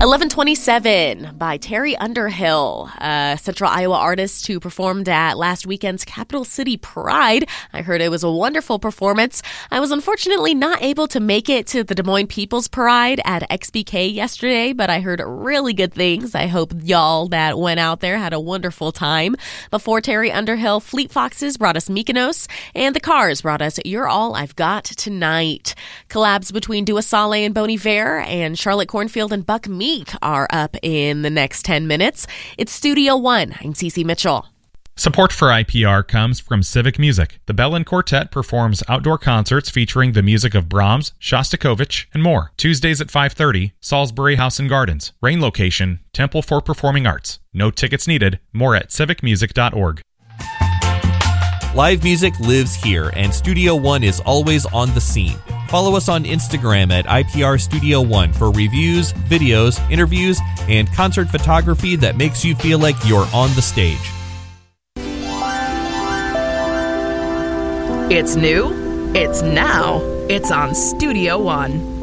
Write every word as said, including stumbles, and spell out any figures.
eleven twenty-seven by Terry Underhill, a Central Iowa artist who performed at last weekend's Capital City Pride. I heard it was a wonderful performance. I was unfortunately not able to make it to the Des Moines People's Pride at X B K yesterday, but I heard really good things. I hope y'all that went out there had a wonderful time. Before Terry Underhill, Fleet Foxes brought us Mykonos, and the Cars brought us You're All I've Got Tonight. Collabs between Dua Saleh and Bon Iver and Charlotte Cornfield and Buck Meek are up in the next ten minutes. It's Studio One. I'm Cece Mitchell. Support for I P R comes from Civic Music. The Bellin Quartet performs outdoor concerts featuring the music of Brahms, Shostakovich, and more. Tuesdays at five thirty, Salisbury House and Gardens. Rain location, Temple for Performing Arts. No tickets needed. More at civic music dot org. Live music lives here, and Studio One is always on the scene. Follow us on Instagram at I P R Studio One for reviews, videos, interviews, and concert photography that makes you feel like you're on the stage. It's new, it's now, it's on Studio One.